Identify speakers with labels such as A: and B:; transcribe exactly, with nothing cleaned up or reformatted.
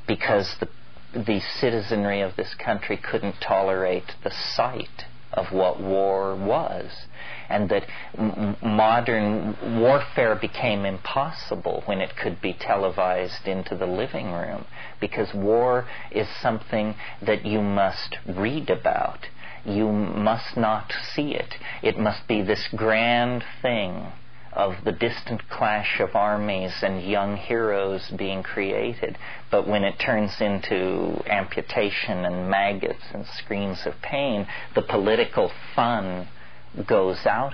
A: because the the citizenry of this country couldn't tolerate the sight of what war was, and that m- modern warfare became impossible when it could be televised into the living room, because war is something that you must read about. You must not see it. It must be this grand thing of the distant clash of armies and young heroes being created. But when it turns into amputation and maggots and screams of pain, the political fun goes out